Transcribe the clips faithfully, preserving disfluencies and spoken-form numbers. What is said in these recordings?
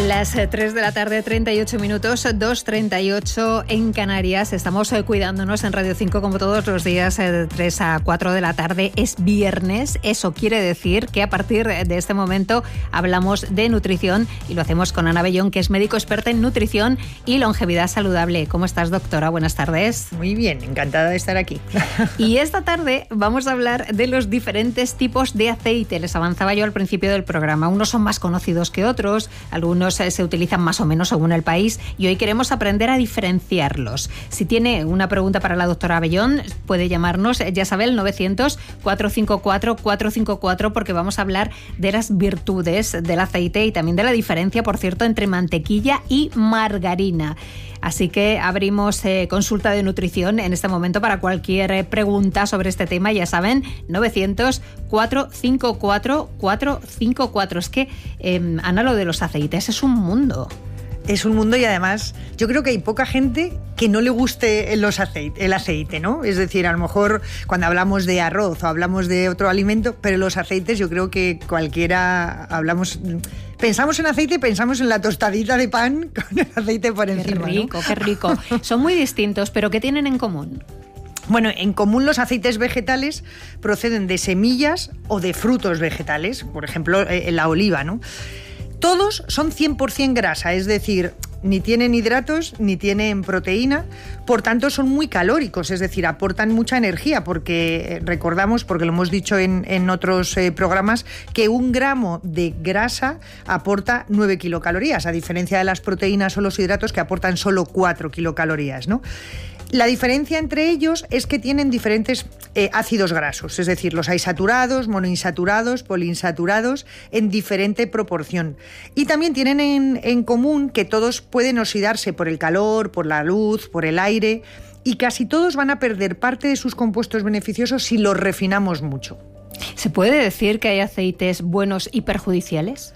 Las tres de la tarde, treinta y ocho minutos, dos treinta y ocho en Canarias. Estamos eh, cuidándonos en Radio cinco como todos los días eh, de tres a cuatro de la tarde. Es viernes, eso quiere decir que a partir de este momento hablamos de nutrición y lo hacemos con Ana Bellón, que es médico experta en nutrición y longevidad saludable. ¿Cómo estás, doctora? Buenas tardes. Muy bien, encantada de estar aquí. Y esta tarde vamos a hablar de los diferentes tipos de aceite. Les avanzaba yo al principio del programa. Unos son más conocidos que otros, algunos se utilizan más o menos según el país y hoy queremos aprender a diferenciarlos. Si tiene una pregunta para la doctora Bellón, puede llamarnos, ya sabe, el novecientos, cuatrocientos cincuenta y cuatro, cuatrocientos cincuenta y cuatro, porque vamos a hablar de las virtudes del aceite y también de la diferencia, por cierto, entre mantequilla y margarina. Así que abrimos eh, consulta de nutrición en este momento para cualquier eh, pregunta sobre este tema. Ya saben, novecientos, cuatrocientos cincuenta y cuatro, cuatrocientos cincuenta y cuatro. Es que, eh, Ana, lo de los aceites es un mundo. Es un mundo y además yo creo que hay poca gente que no le guste los aceite, el aceite, ¿no? Es decir, a lo mejor cuando hablamos de arroz o hablamos de otro alimento, pero los aceites yo creo que cualquiera hablamos... Pensamos en aceite y pensamos en la tostadita de pan con el aceite por encima. Qué rico, ¿no? qué rico. Son muy distintos, pero ¿qué tienen en común? Bueno, en común los aceites vegetales proceden de semillas o de frutos vegetales, por ejemplo, eh, la oliva, ¿no? Todos son cien por ciento grasa, es decir, ni tienen hidratos ni tienen proteína, por tanto son muy calóricos, es decir, aportan mucha energía, porque recordamos, porque lo hemos dicho en, en otros eh, programas, que un gramo de grasa aporta nueve kilocalorías, a diferencia de las proteínas o los hidratos que aportan solo cuatro kilocalorías, ¿no? La diferencia entre ellos es que tienen diferentes eh, ácidos grasos, es decir, los hay saturados, monoinsaturados, poliinsaturados, en diferente proporción. Y también tienen en, en común que todos pueden oxidarse por el calor, por la luz, por el aire, y casi todos van a perder parte de sus compuestos beneficiosos si los refinamos mucho. ¿Se puede decir que hay aceites buenos y perjudiciales?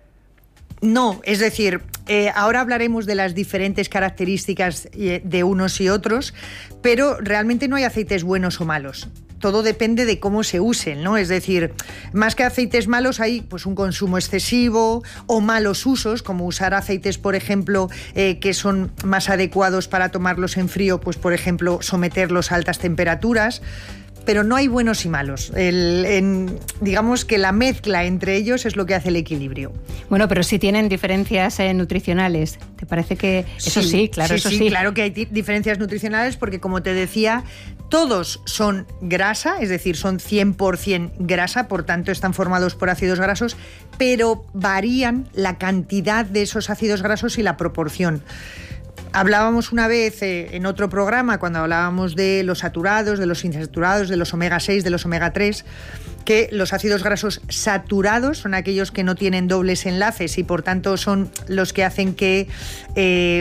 No, es decir, eh, ahora hablaremos de las diferentes características de unos y otros, pero realmente no hay aceites buenos o malos. Todo depende de cómo se usen, ¿no? Es decir, más que aceites malos hay pues un consumo excesivo o malos usos, como usar aceites, por ejemplo, eh, que son más adecuados para tomarlos en frío, pues por ejemplo, someterlos a altas temperaturas. Pero no hay buenos y malos. El, en, digamos que la mezcla entre ellos es lo que hace el equilibrio. Bueno, pero sí tienen diferencias eh, nutricionales. ¿Te parece que eso sí, sí claro, sí, eso sí, sí? Claro que hay t- diferencias nutricionales porque, como te decía, todos son grasa, es decir, son cien por ciento grasa, por tanto están formados por ácidos grasos, pero varían la cantidad de esos ácidos grasos y la proporción. Hablábamos una vez eh, en otro programa, cuando hablábamos de los saturados, de los insaturados, de los omega seis, de los omega tres, que los ácidos grasos saturados son aquellos que no tienen dobles enlaces y por tanto son los que hacen que eh,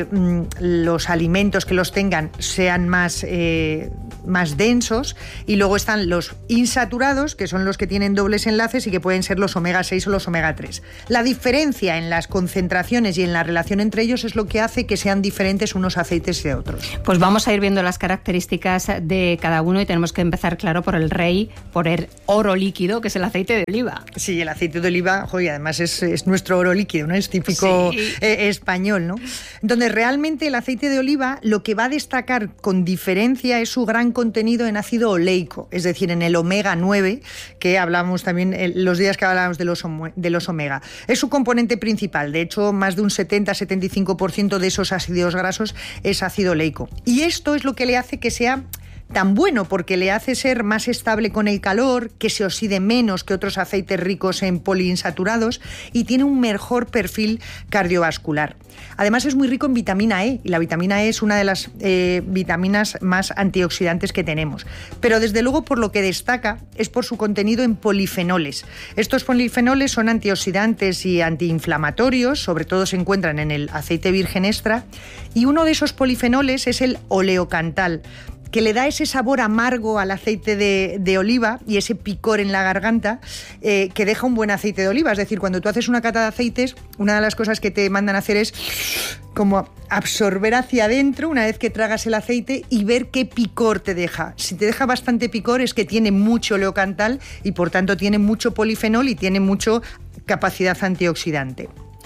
los alimentos que los tengan sean más, eh, más densos, y luego están los insaturados, que son los que tienen dobles enlaces y que pueden ser los omega seis o los omega tres. La diferencia en las concentraciones y en la relación entre ellos es lo que hace que sean diferentes unos aceites de otros. Pues vamos a ir viendo las características de cada uno y tenemos que empezar, claro, por el rey, por el oro líquido, que es el aceite de oliva. Sí, el aceite de oliva, joder, además es, es nuestro oro líquido, ¿no? Es típico sí. eh, español, ¿no? Entonces, realmente el aceite de oliva lo que va a destacar con diferencia es su gran contenido en ácido oleico, es decir, en el omega nueve, que hablamos también los días que hablábamos de los, de los omega. Es su componente principal, de hecho, más de un setenta a setenta y cinco por ciento de esos ácidos grasos es ácido oleico. Y esto es lo que le hace que sea tan bueno, porque le hace ser más estable con el calor, que se oxide menos que otros aceites ricos en poliinsaturados y tiene un mejor perfil cardiovascular. Además es muy rico en vitamina E, y la vitamina E es una de las eh, vitaminas más antioxidantes que tenemos. Pero desde luego por lo que destaca es por su contenido en polifenoles. Estos polifenoles son antioxidantes y antiinflamatorios, sobre todo se encuentran en el aceite virgen extra, y uno de esos polifenoles es el oleocantal, que le da ese sabor amargo al aceite de, de oliva y ese picor en la garganta eh, que deja un buen aceite de oliva. Es decir, cuando tú haces una cata de aceites, una de las cosas que te mandan a hacer es como absorber hacia adentro una vez que tragas el aceite y ver qué picor te deja. Si te deja bastante picor es que tiene mucho oleocantal y por tanto tiene mucho polifenol y tiene mucha capacidad antioxidante.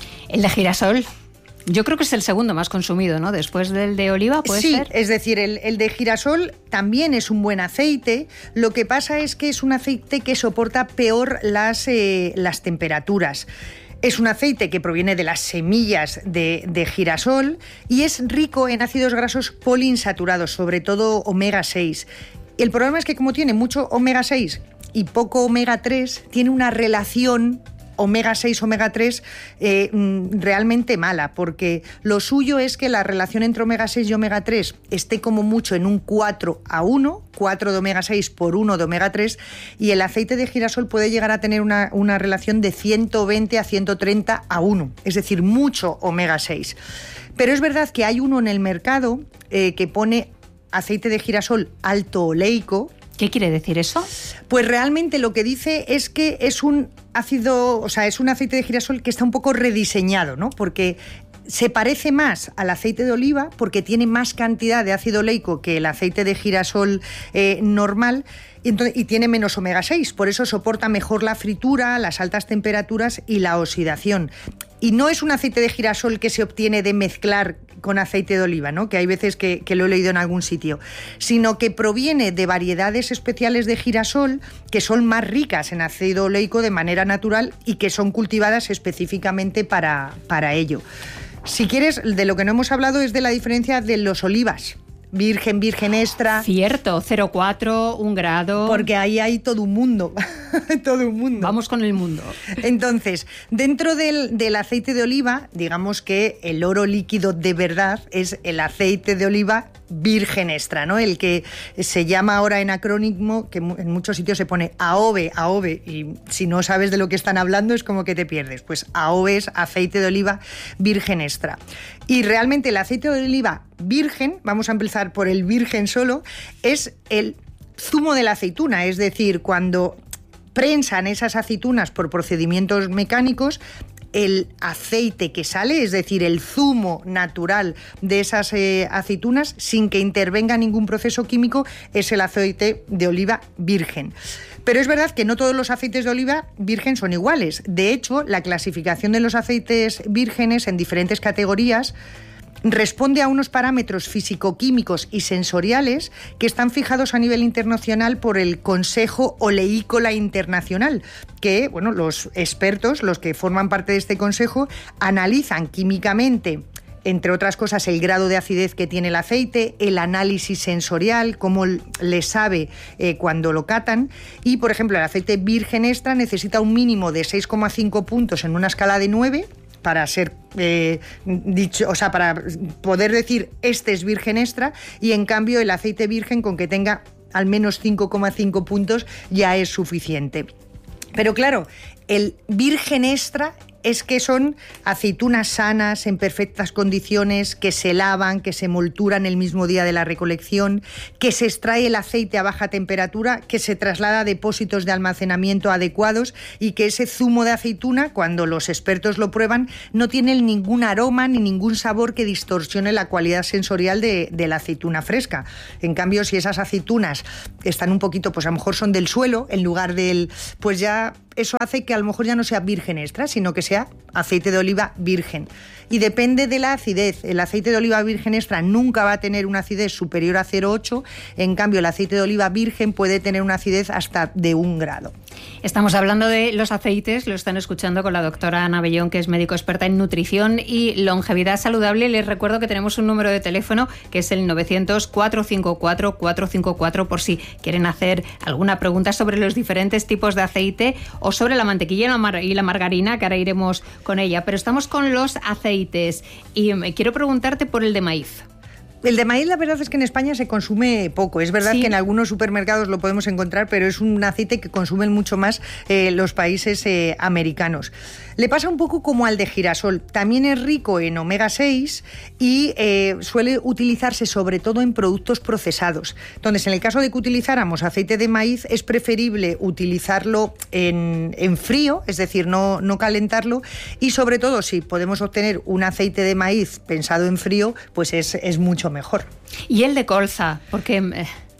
El de girasol. Yo creo que es el segundo más consumido, ¿no? Después del de oliva, ¿puede sí, ser? Sí, es decir, el, el de girasol también es un buen aceite. Lo que pasa es que es un aceite que soporta peor las, eh, las temperaturas. Es un aceite que proviene de las semillas de, de girasol y es rico en ácidos grasos poliinsaturados, sobre todo omega seis. El problema es que como tiene mucho omega seis y poco omega tres, tiene una relación omega seis, omega tres eh, realmente mala, porque lo suyo es que la relación entre omega seis y omega tres esté como mucho en un cuatro a uno, cuatro de omega seis por uno de omega tres, y el aceite de girasol puede llegar a tener una, una relación de ciento veinte a ciento treinta a uno, es decir, mucho omega seis. Pero es verdad que hay uno en el mercado eh, que pone aceite de girasol alto oleico. ¿Qué quiere decir eso? Pues realmente lo que dice es que es un ácido, o sea, es un aceite de girasol que está un poco rediseñado, ¿no? Porque se parece más al aceite de oliva porque tiene más cantidad de ácido oleico que el aceite de girasol eh, normal. Y, entonces, y tiene menos omega seis, por eso soporta mejor la fritura, las altas temperaturas y la oxidación. Y no es un aceite de girasol que se obtiene de mezclar con aceite de oliva, ¿no? Que hay veces que, que lo he leído en algún sitio, sino que proviene de variedades especiales de girasol que son más ricas en ácido oleico de manera natural y que son cultivadas específicamente para, para ello. Si quieres, de lo que no hemos hablado es de la diferencia de los olivas. Virgen, virgen extra. Cierto, cero coma cuatro, un grado. Porque ahí hay todo un mundo, todo un mundo. Vamos con el mundo. Entonces, dentro del, del aceite de oliva, digamos que el oro líquido de verdad es el aceite de oliva virgen extra, ¿no? El que se llama ahora en acrónimo, que en muchos sitios se pone A O V E, A O V E, y si no sabes de lo que están hablando es como que te pierdes. Pues A O V E es aceite de oliva virgen extra. Y realmente el aceite de oliva virgen, vamos a empezar por el virgen solo, es el zumo de la aceituna, es decir, cuando prensan esas aceitunas por procedimientos mecánicos, el aceite que sale, es decir, el zumo natural de esas eh, aceitunas, sin que intervenga ningún proceso químico, es el aceite de oliva virgen. Pero es verdad que no todos los aceites de oliva virgen son iguales. De hecho, la clasificación de los aceites vírgenes en diferentes categorías responde a unos parámetros físico-químicos y sensoriales que están fijados a nivel internacional por el Consejo Oleícola Internacional, que, bueno, los expertos, los que forman parte de este consejo, analizan químicamente, entre otras cosas, el grado de acidez que tiene el aceite, el análisis sensorial, cómo le sabe eh, cuando lo catan. Y, por ejemplo, el aceite virgen extra necesita un mínimo de seis coma cinco puntos en una escala de nueve para ser eh, dicho, o sea, para poder decir este es virgen extra, y en cambio el aceite virgen con que tenga al menos cinco coma cinco puntos ya es suficiente. Pero claro, el virgen extra es que son aceitunas sanas, en perfectas condiciones, que se lavan, que se molturan el mismo día de la recolección, que se extrae el aceite a baja temperatura, que se traslada a depósitos de almacenamiento adecuados y que ese zumo de aceituna, cuando los expertos lo prueban, no tiene ningún aroma ni ningún sabor que distorsione la cualidad sensorial de, de la aceituna fresca. En cambio, si esas aceitunas están un poquito, pues a lo mejor son del suelo, en lugar del, pues ya eso hace que a lo mejor ya no sea virgen extra, sino que sea aceite de oliva virgen. Y depende de la acidez. El aceite de oliva virgen extra nunca va a tener una acidez superior a cero coma ocho, en cambio el aceite de oliva virgen puede tener una acidez hasta de un grado. Estamos hablando de los aceites, lo están escuchando con la doctora Ana Bellón, que es médico experta en nutrición y longevidad saludable. Les recuerdo que tenemos un número de teléfono que es el novecientos, cuatrocientos cincuenta y cuatro, cuatrocientos cincuenta y cuatro, por si quieren hacer alguna pregunta sobre los diferentes tipos de aceite o sobre la mantequilla y la, mar- y la margarina, que ahora iremos con ella. Pero estamos con los aceites y me quiero preguntarte por el de maíz. El de maíz, la verdad es que en España se consume poco. Es verdad, sí, que en algunos supermercados lo podemos encontrar, pero es un aceite que consumen mucho más eh, los países eh, americanos. Le pasa un poco como al de girasol. También es rico en omega seis y eh, suele utilizarse sobre todo en productos procesados. Entonces, en el caso de que utilizáramos aceite de maíz, es preferible utilizarlo en, en frío, es decir, no, no calentarlo, y sobre todo si podemos obtener un aceite de maíz pensado en frío, pues es, es mucho mejor. ¿Y el de colza? Porque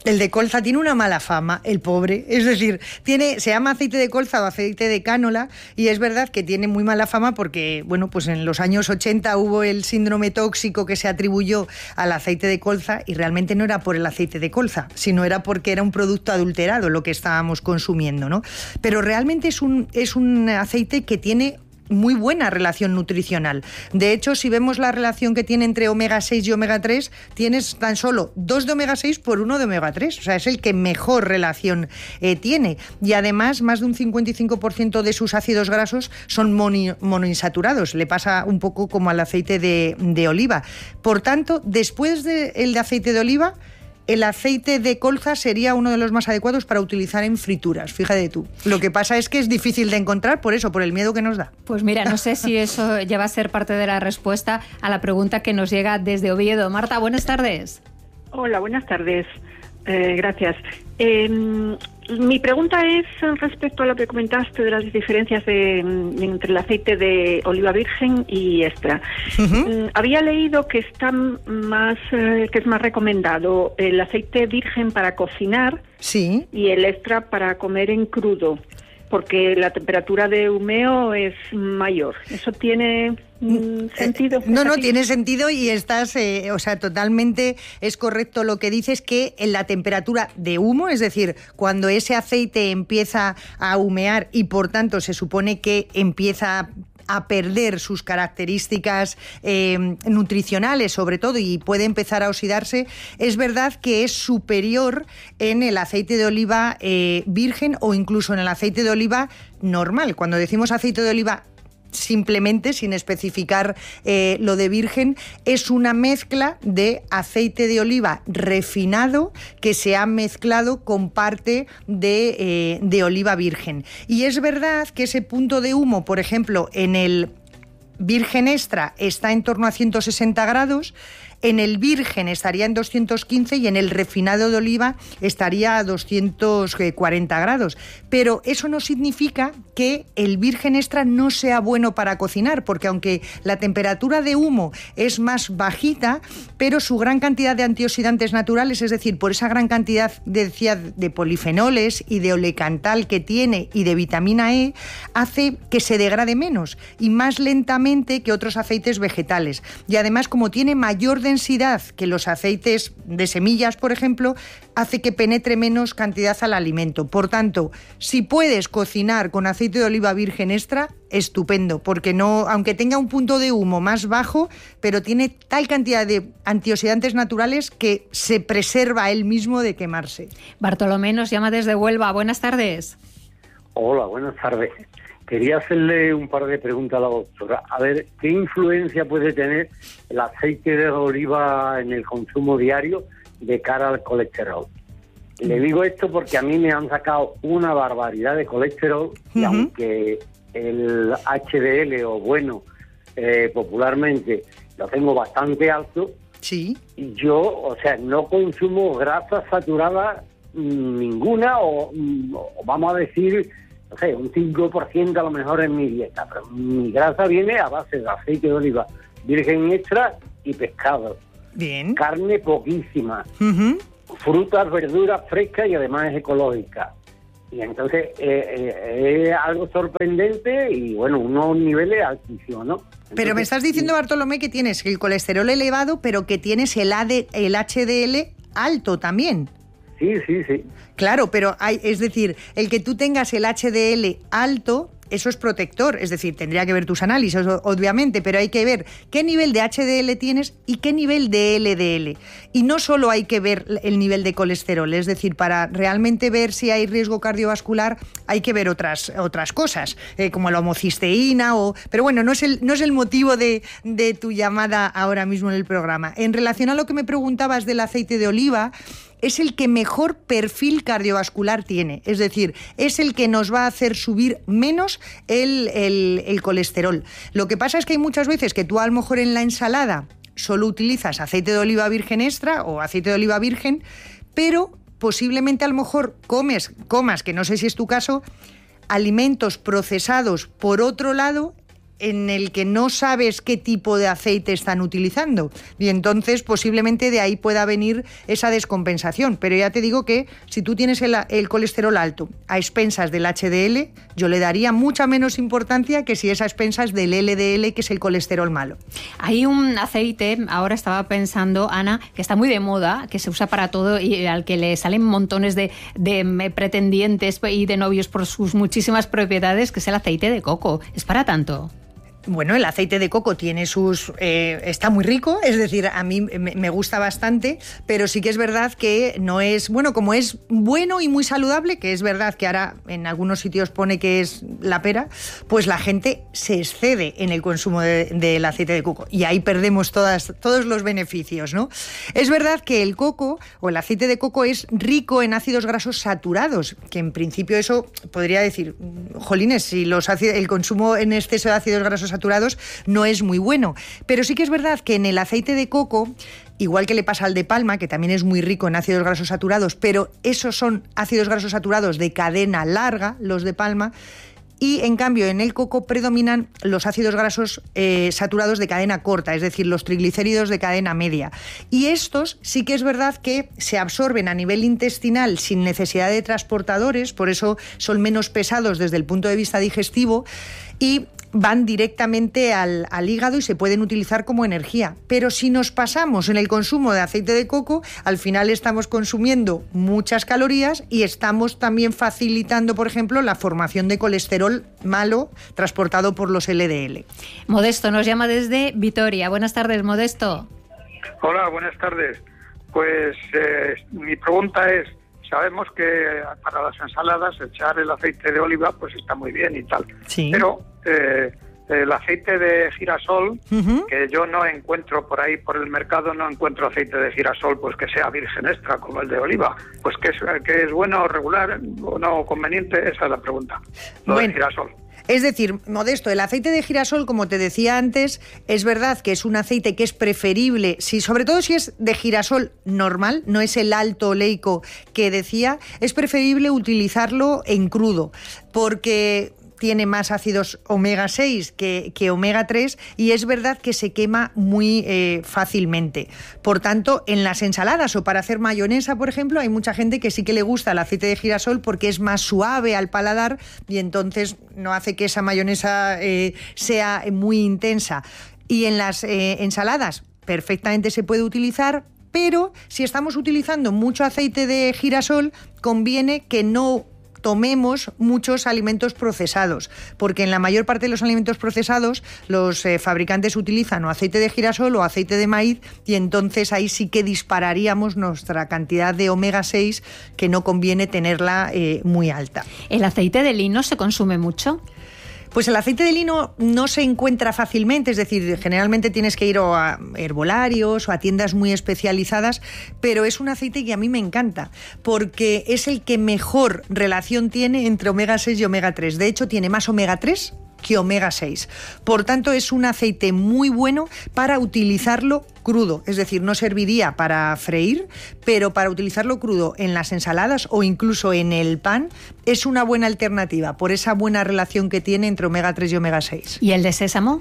El de colza tiene una mala fama, el pobre. Es decir, tiene, se llama aceite de colza o aceite de cánola y es verdad que tiene muy mala fama porque, bueno, pues en los años ochenta hubo el síndrome tóxico que se atribuyó al aceite de colza y realmente no era por el aceite de colza, sino era porque era un producto adulterado lo que estábamos consumiendo, ¿no? Pero realmente es un, es un aceite que tiene muy buena relación nutricional. De hecho, si vemos la relación que tiene entre omega seis y omega tres, tienes tan solo dos de omega seis por uno de omega tres. O sea, es el que mejor relación eh, tiene. Y además, más de un cincuenta y cinco por ciento de sus ácidos grasos son mono, monoinsaturados. Le pasa un poco como al aceite de, de oliva. Por tanto, después del de aceite de oliva, el aceite de colza sería uno de los más adecuados para utilizar en frituras, fíjate tú. Lo que pasa es que es difícil de encontrar por eso, por el miedo que nos da. Pues mira, no sé si eso ya va a ser parte de la respuesta a la pregunta que nos llega desde Oviedo. Marta, buenas tardes. Hola, buenas tardes. Eh, gracias. Eh, mi pregunta es respecto a lo que comentaste de las diferencias de, entre el aceite de oliva virgen y extra. Uh-huh. Había leído que está más, eh, que es más recomendado el aceite virgen para cocinar, sí, y el extra para comer en crudo, porque la temperatura de humeo es mayor. ¿Eso tiene mm, sentido? Eh, no, no, tiene sentido y estás, eh, o sea, totalmente es correcto lo que dices, que en la temperatura de humo, es decir, cuando ese aceite empieza a humear y por tanto se supone que empieza a a perder sus características eh, nutricionales sobre todo y puede empezar a oxidarse, es verdad que es superior en el aceite de oliva eh, virgen o incluso en el aceite de oliva normal. Cuando decimos aceite de oliva simplemente, sin especificar eh, lo de virgen, es una mezcla de aceite de oliva refinado que se ha mezclado con parte de, eh, de oliva virgen. Y es verdad que ese punto de humo, por ejemplo, en el virgen extra está en torno a ciento sesenta grados, en el virgen estaría en doscientos quince y en el refinado de oliva estaría a doscientos cuarenta grados. Pero eso no significa que el virgen extra no sea bueno para cocinar, porque aunque la temperatura de humo es más bajita, pero su gran cantidad de antioxidantes naturales, es decir, por esa gran cantidad de, decía, de polifenoles y de olecantal que tiene y de vitamina E, hace que se degrade menos y más lentamente que otros aceites vegetales. Y además, como tiene mayor densidad que los aceites de semillas, por ejemplo, hace que penetre menos cantidad al alimento. Por tanto, si puedes cocinar con aceite de oliva virgen extra, estupendo, porque no, aunque tenga un punto de humo más bajo, pero tiene tal cantidad de antioxidantes naturales que se preserva él mismo de quemarse. Bartolomé nos llama desde Huelva. Buenas tardes. Hola, buenas tardes. Quería hacerle un par de preguntas a la doctora. A ver, ¿qué influencia puede tener el aceite de oliva en el consumo diario de cara al colesterol? Le digo esto porque a mí me han sacado una barbaridad de colesterol, uh-huh. y aunque el H D L, o bueno, eh, popularmente, lo tengo bastante alto, sí. Y yo, o sea, no consumo grasa saturada ninguna, o, o vamos a decir, no sé, un cinco por ciento a lo mejor en mi dieta, pero mi grasa viene a base de aceite de oliva virgen extra y pescado. Bien. Carne poquísima. Uh-huh. Frutas, verduras frescas y además es ecológica. Y entonces eh, eh, es algo sorprendente y bueno, unos niveles altísimos, ¿no? Entonces, pero me estás diciendo, Bartolomé, que tienes el colesterol elevado, pero que tienes el, A D, el H D L alto también. Sí, sí, sí. Claro, pero hay, es decir, el que tú tengas el H D L alto, eso es protector, es decir, tendría que ver tus análisis, obviamente, pero hay que ver qué nivel de H D L tienes y qué nivel de L D L. Y no solo hay que ver el nivel de colesterol, es decir, para realmente ver si hay riesgo cardiovascular hay que ver otras, otras cosas, eh, como la homocisteína, o, pero bueno, no es el, no es el motivo de, de tu llamada ahora mismo en el programa. En relación a lo que me preguntabas del aceite de oliva, es el que mejor perfil cardiovascular tiene, es decir, es el que nos va a hacer subir menos el, el, el colesterol. Lo que pasa es que hay muchas veces que tú a lo mejor en la ensalada solo utilizas aceite de oliva virgen extra o aceite de oliva virgen, pero posiblemente a lo mejor comes, comas, que no sé si es tu caso, alimentos procesados por otro lado, en el que no sabes qué tipo de aceite están utilizando y entonces posiblemente de ahí pueda venir esa descompensación. Pero ya te digo que si tú tienes el, el colesterol alto a expensas del H D L, yo le daría mucha menos importancia que si es a expensas del L D L, que es el colesterol malo. Hay un aceite, ahora estaba pensando, Ana, que está muy de moda, que se usa para todo y al que le salen montones de, de pretendientes y de novios por sus muchísimas propiedades, que es el aceite de coco. ¿Es para tanto? Bueno, el aceite de coco tiene sus... Eh, está muy rico, es decir, a mí me, me gusta bastante, pero sí que es verdad que no es... Bueno, como es bueno y muy saludable, que es verdad que ahora en algunos sitios pone que es la pera, pues la gente se excede en el consumo de, del aceite de coco y ahí perdemos todas, todos los beneficios, ¿no? Es verdad que el coco o el aceite de coco es rico en ácidos grasos saturados, que en principio eso podría decir, jolines, si los ácidos, el consumo en exceso de ácidos grasos saturados no es muy bueno, pero sí que es verdad que en el aceite de coco, igual que le pasa al de palma, que también es muy rico en ácidos grasos saturados, pero esos son ácidos grasos saturados de cadena larga, los de palma, y en cambio en el coco predominan los ácidos grasos eh, saturados de cadena corta, es decir, los triglicéridos de cadena media. Y estos sí que es verdad que se absorben a nivel intestinal sin necesidad de transportadores, por eso son menos pesados desde el punto de vista digestivo y van directamente al, al hígado y se pueden utilizar como energía. Pero si nos pasamos en el consumo de aceite de coco, al final estamos consumiendo muchas calorías y estamos también facilitando, por ejemplo, la formación de colesterol malo transportado por los L D L. Modesto nos llama desde Vitoria. Buenas tardes, Modesto. Hola, buenas tardes. Pues eh, mi pregunta es, sabemos que para las ensaladas echar el aceite de oliva pues está muy bien y tal, sí. Pero eh, el aceite de girasol, uh-huh. que yo no encuentro por ahí por el mercado, no encuentro aceite de girasol pues que sea virgen extra como el de oliva, pues que es, que es bueno o regular o no conveniente, esa es la pregunta, lo bueno. del girasol. Es decir, Modesto, el aceite de girasol, como te decía antes, es verdad que es un aceite que es preferible, si, sobre todo si es de girasol normal, no es el alto oleico que decía, es preferible utilizarlo en crudo, porque tiene más ácidos omega seis que, que omega tres y es verdad que se quema muy eh, fácilmente. Por tanto, en las ensaladas o para hacer mayonesa, por ejemplo, hay mucha gente que sí que le gusta el aceite de girasol porque es más suave al paladar y entonces no hace que esa mayonesa eh, sea muy intensa. Y en las eh, ensaladas perfectamente se puede utilizar, pero si estamos utilizando mucho aceite de girasol, conviene que no tomemos muchos alimentos procesados, porque en la mayor parte de los alimentos procesados los eh, fabricantes utilizan o aceite de girasol o aceite de maíz y entonces ahí sí que dispararíamos nuestra cantidad de omega seis, que no conviene tenerla eh, muy alta. ¿El aceite de lino se consume mucho? Pues el aceite de lino no se encuentra fácilmente, es decir, generalmente tienes que ir o a herbolarios o a tiendas muy especializadas, pero es un aceite que a mí me encanta, porque es el que mejor relación tiene entre omega seis y omega tres. De hecho, tiene más omega tres que omega seis. Por tanto, es un aceite muy bueno para utilizarlo crudo, es decir, no serviría para freír, pero para utilizarlo crudo en las ensaladas o incluso en el pan es una buena alternativa por esa buena relación que tiene entre omega tres y omega seis. ¿Y el de sésamo?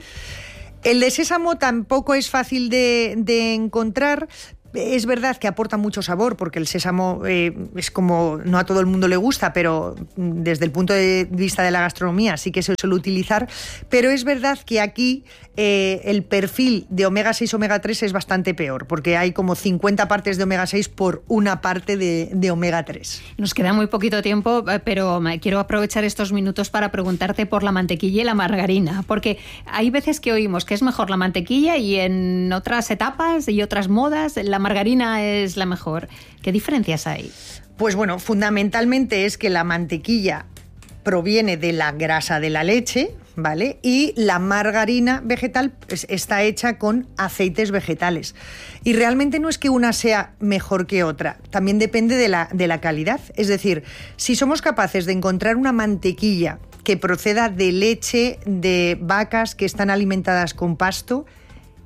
El de sésamo tampoco es fácil de, de encontrar. Es verdad que aporta mucho sabor porque el sésamo eh, es como, no a todo el mundo le gusta, pero desde el punto de vista de la gastronomía sí que se suele utilizar, pero es verdad que aquí eh, el perfil de omega seis, omega tres es bastante peor porque hay como cincuenta partes de omega seis por una parte de, de omega tres. Nos queda muy poquito tiempo, pero quiero aprovechar estos minutos para preguntarte por la mantequilla y la margarina, porque hay veces que oímos que es mejor la mantequilla y en otras etapas y otras modas la margarina es la mejor. ¿Qué diferencias hay? Pues bueno, fundamentalmente es que la mantequilla proviene de la grasa de la leche, ¿vale? Y la margarina vegetal pues, está hecha con aceites vegetales. Y realmente no es que una sea mejor que otra, también depende de la, de la calidad. Es decir, si somos capaces de encontrar una mantequilla que proceda de leche de vacas que están alimentadas con pasto,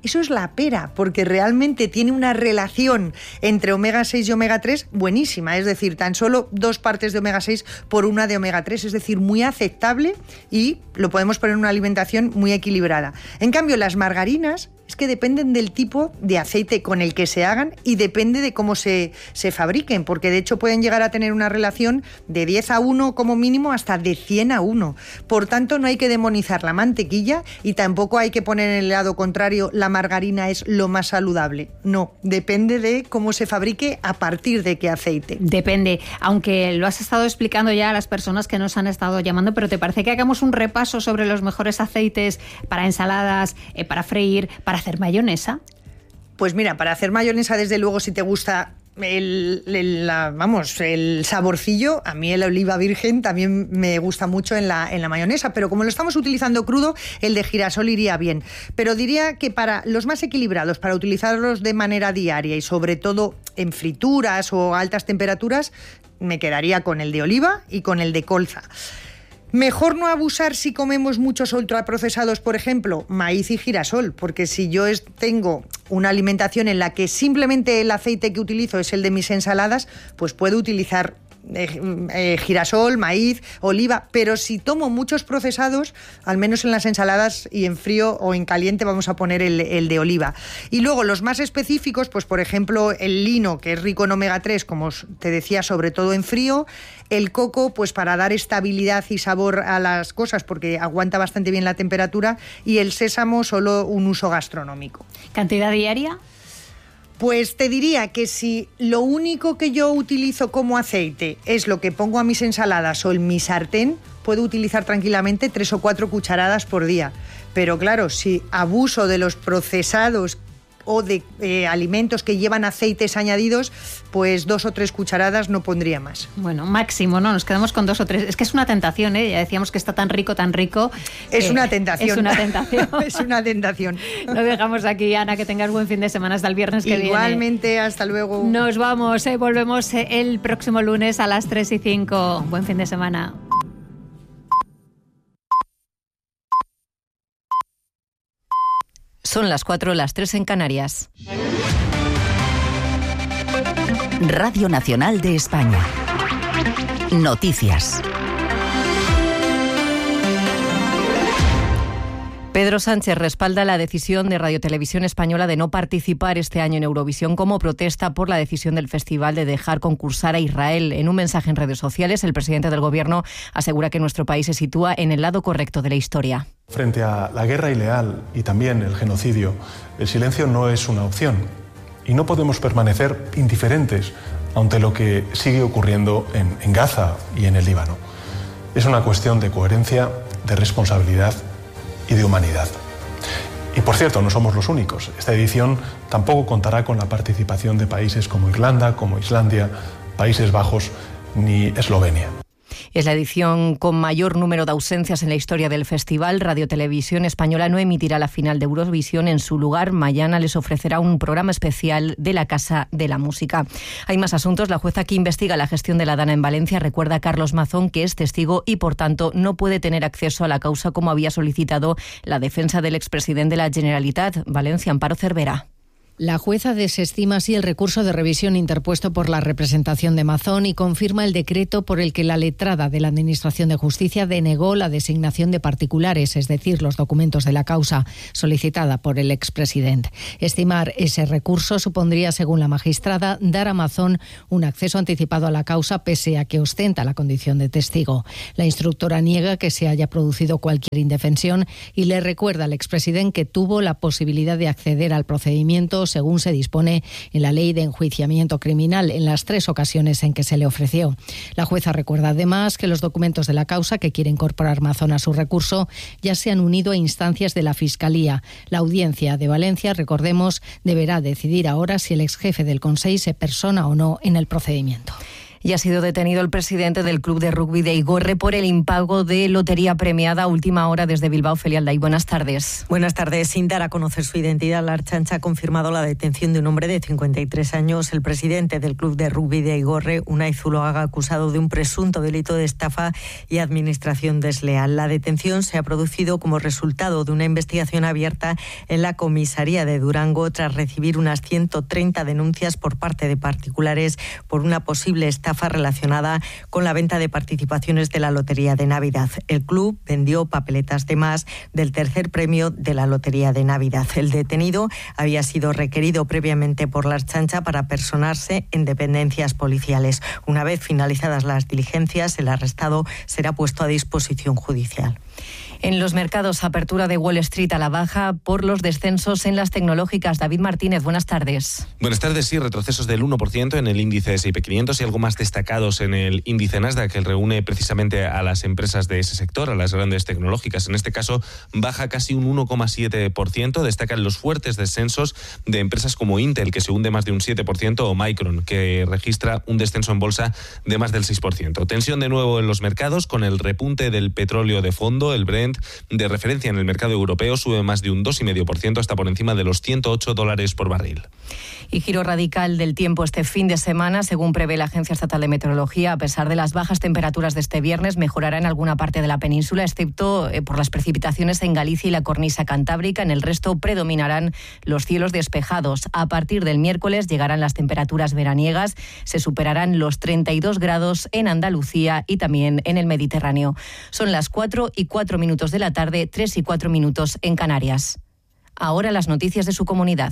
eso es la pera, porque realmente tiene una relación entre omega seis y omega tres buenísima, es decir, tan solo dos partes de omega seis por una de omega tres, es decir, muy aceptable y lo podemos poner en una alimentación muy equilibrada. En cambio, las margarinas es que dependen del tipo de aceite con el que se hagan y depende de cómo se, se fabriquen, porque de hecho pueden llegar a tener una relación de diez a uno como mínimo hasta de cien a uno. Por tanto, no hay que demonizar la mantequilla y tampoco hay que poner en el lado contrario la margarina es lo más saludable. No, depende de cómo se fabrique, a partir de qué aceite. Depende, aunque lo has estado explicando ya a las personas que nos han estado llamando, pero ¿te parece que hagamos un repaso sobre los mejores aceites para ensaladas, eh, para freír, para hacer mayonesa? Pues mira, para hacer mayonesa, desde luego, si te gusta el, el, la, vamos, el saborcillo, a mí el oliva virgen también me gusta mucho en la, en la mayonesa, pero como lo estamos utilizando crudo, el de girasol iría bien. Pero diría que para los más equilibrados, para utilizarlos de manera diaria y sobre todo en frituras o a altas temperaturas, me quedaría con el de oliva y con el de colza. Mejor no abusar si comemos muchos ultraprocesados, por ejemplo, maíz y girasol, porque si yo es, tengo una alimentación en la que simplemente el aceite que utilizo es el de mis ensaladas, pues puedo utilizar Eh, eh, girasol, maíz, oliva, pero si tomo muchos procesados, al menos en las ensaladas y en frío o en caliente vamos a poner el, el de oliva. Y luego los más específicos, pues por ejemplo el lino, que es rico en omega tres, como te decía, sobre todo en frío, el coco, pues para dar estabilidad y sabor a las cosas, porque aguanta bastante bien la temperatura, y el sésamo, solo un uso gastronómico. ¿Cantidad diaria? Pues te diría que si lo único que yo utilizo como aceite es lo que pongo a mis ensaladas o en mi sartén, puedo utilizar tranquilamente tres o cuatro cucharadas por día. Pero claro, si abuso de los procesados o de eh, alimentos que llevan aceites añadidos, pues dos o tres cucharadas, no pondría más. Bueno, máximo, ¿no? Nos quedamos con dos o tres. Es que es una tentación, ¿eh? Ya decíamos que está tan rico, tan rico. Es eh, una tentación. Es una tentación. Es una tentación. Lo dejamos aquí, Ana, que tengas buen fin de semana hasta el viernes que Igualmente, viene. Igualmente, hasta luego. Nos vamos, ¿eh? Volvemos el próximo lunes a las tres y cinco. Buen fin de semana. Son las cuatro, las tres en Canarias. Radio Nacional de España. Noticias. Pedro Sánchez respalda la decisión de Radio Televisión Española de no participar este año en Eurovisión como protesta por la decisión del festival de dejar concursar a Israel. En un mensaje en redes sociales, el presidente del Gobierno asegura que nuestro país se sitúa en el lado correcto de la historia. Frente a la guerra ilegal y también el genocidio, el silencio no es una opción. Y no podemos permanecer indiferentes ante lo que sigue ocurriendo en, en Gaza y en el Líbano. Es una cuestión de coherencia, de responsabilidad y de humanidad. Y por cierto, no somos los únicos. Esta edición tampoco contará con la participación de países como Irlanda, como Islandia, Países Bajos ni Eslovenia. Es la edición con mayor número de ausencias en la historia del festival. Radio Televisión Española no emitirá la final de Eurovisión. En su lugar, mañana les ofrecerá un programa especial de la Casa de la Música. Hay más asuntos. La jueza que investiga la gestión de la Dana en Valencia recuerda a Carlos Mazón que es testigo y, por tanto, no puede tener acceso a la causa como había solicitado la defensa del expresidente de la Generalitat. Valencia, Amparo Cervera. La jueza desestima así el recurso de revisión interpuesto por la representación de Mazón y confirma el decreto por el que la letrada de la Administración de Justicia denegó la designación de particulares, es decir, los documentos de la causa solicitada por el expresidente. Estimar ese recurso supondría, según la magistrada, dar a Mazón un acceso anticipado a la causa pese a que ostenta la condición de testigo. La instructora niega que se haya producido cualquier indefensión y le recuerda al expresidente que tuvo la posibilidad de acceder al procedimiento según se dispone en la Ley de Enjuiciamiento Criminal en las tres ocasiones en que se le ofreció. La jueza recuerda además que los documentos de la causa que quiere incorporar Mazón a su recurso ya se han unido a instancias de la Fiscalía. La Audiencia de Valencia, recordemos, deberá decidir ahora si el exjefe del Consell se persona o no en el procedimiento. Y ha sido detenido el presidente del club de rugby de Igorre por el impago de lotería premiada a última hora desde Bilbao. Celia Alday, buenas tardes. Buenas tardes. Sin dar a conocer su identidad, la Ertzaintza ha confirmado la detención de un hombre de cincuenta y tres años. El presidente del club de rugby de Igorre, Unai Zuloaga, acusado de un presunto delito de estafa y administración desleal. La detención se ha producido como resultado de una investigación abierta en la comisaría de Durango tras recibir unas ciento treinta denuncias por parte de particulares por una posible estafa relacionada con la venta de participaciones de la Lotería de Navidad. El club vendió papeletas de más del tercer premio de la Lotería de Navidad. El detenido había sido requerido previamente por la Ertzaintza para personarse en dependencias policiales. Una vez finalizadas las diligencias, el arrestado será puesto a disposición judicial. En los mercados, apertura de Wall Street a la baja por los descensos en las tecnológicas. David Martínez, buenas tardes. Buenas tardes, sí, retrocesos del uno por ciento en el índice ese y pe quinientos y algo más destacados en el índice Nasdaq, que reúne precisamente a las empresas de ese sector, a las grandes tecnológicas. En este caso, baja casi un uno coma siete por ciento. Destacan los fuertes descensos de empresas como Intel, que se hunde más de un siete por ciento, o Micron, que registra un descenso en bolsa de más del seis por ciento. Tensión de nuevo en los mercados, con el repunte del petróleo de fondo. El Brent, de referencia en el mercado europeo, sube más de un dos coma cinco por ciento hasta por encima de los ciento ocho dólares por barril. Y giro radical del tiempo este fin de semana, según prevé la Agencia Estatal de Meteorología. A pesar de las bajas temperaturas de este viernes, mejorará en alguna parte de la península, excepto eh, por las precipitaciones en Galicia y la cornisa cantábrica. En el resto predominarán los cielos despejados. A partir del miércoles llegarán las temperaturas veraniegas, se superarán los treinta y dos grados en Andalucía y también en el Mediterráneo. Son las cuatro y cuatro minutos de la tarde, tres y cuatro minutos en Canarias. Ahora las noticias de su comunidad.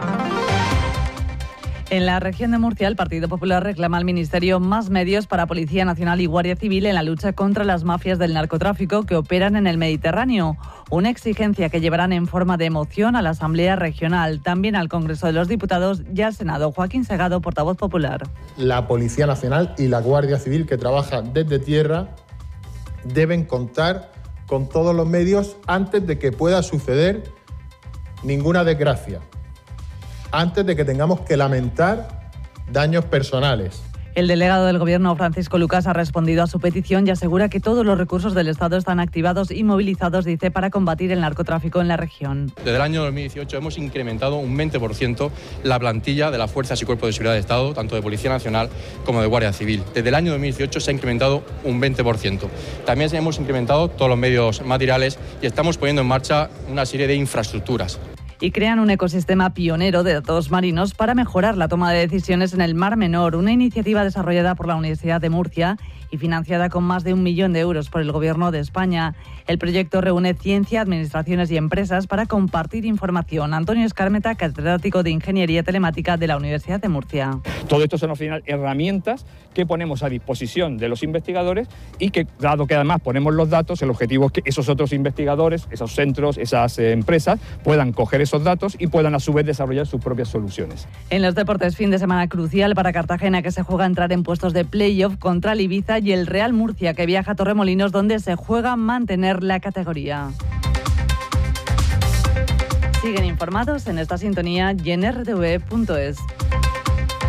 En la región de Murcia, el Partido Popular reclama al Ministerio más medios para Policía Nacional y Guardia Civil en la lucha contra las mafias del narcotráfico que operan en el Mediterráneo. Una exigencia que llevarán en forma de moción a la Asamblea Regional, también al Congreso de los Diputados y al Senado. Joaquín Segado, portavoz popular. La Policía Nacional y la Guardia Civil, que trabaja desde tierra, deben contar con todos los medios antes de que pueda suceder ninguna desgracia, antes de que tengamos que lamentar daños personales. El delegado del Gobierno, Francisco Lucas, ha respondido a su petición y asegura que todos los recursos del Estado están activados y movilizados, dice, para combatir el narcotráfico en la región. Desde el año dos mil dieciocho hemos incrementado un veinte por ciento la plantilla de las fuerzas y cuerpos de seguridad de Estado, tanto de Policía Nacional como de Guardia Civil. Desde el año dos mil dieciocho se ha incrementado un veinte por ciento. También hemos incrementado todos los medios materiales y estamos poniendo en marcha una serie de infraestructuras. Y crean un ecosistema pionero de datos marinos para mejorar la toma de decisiones en el Mar Menor, una iniciativa desarrollada por la Universidad de Murcia y financiada con más de un millón de euros por el Gobierno de España. El proyecto reúne ciencia, administraciones y empresas para compartir información. Antonio Escarmeta, catedrático de Ingeniería Telemática de la Universidad de Murcia. Todo esto son al final herramientas que ponemos a disposición de los investigadores y que, dado que además ponemos los datos, el objetivo es que esos otros investigadores, esos centros, esas eh, empresas puedan coger esos datos y puedan a su vez desarrollar sus propias soluciones. En los deportes, fin de semana crucial para Cartagena, que se juega a entrar en puestos de playoff contra el Ibiza, y el Real Murcia, que viaja a Torremolinos, donde se juega mantener la categoría. Siguen informados en esta sintonía y en r t v punto es.